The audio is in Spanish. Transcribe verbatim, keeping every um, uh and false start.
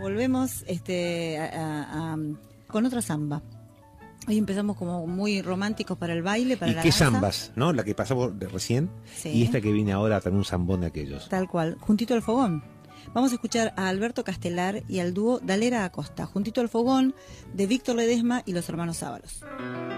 Volvemos este, a, a, a, con otra samba. Hoy empezamos como muy románticos para el baile, para ¿Y la qué danza. zambas, no? La que pasamos de recién, Sí. Y esta que viene ahora también un zambón de aquellos. Tal cual, juntito al fogón. Vamos a escuchar a Alberto Castelar y al dúo Dalera Acosta, juntito al fogón, de Víctor Ledesma y los hermanos Ábalos.